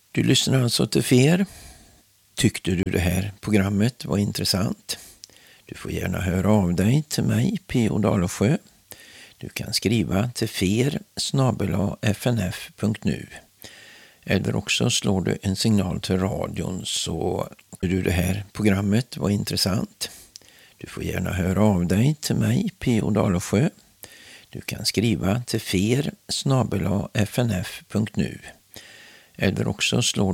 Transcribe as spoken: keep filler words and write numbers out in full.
Du lyssnar alltså till Fer. Tyckte du det här programmet var intressant? Du får gärna höra av dig till mig, P O Dalesjö. Du kan skriva till fer snabel-a f n f punkt nu. Eller också slår du en signal till radion så du det här programmet var intressant. Du får gärna höra av dig till mig, P O Dalesjö. Du kan skriva till fer snabel-a f n f punkt nu. Eller också slår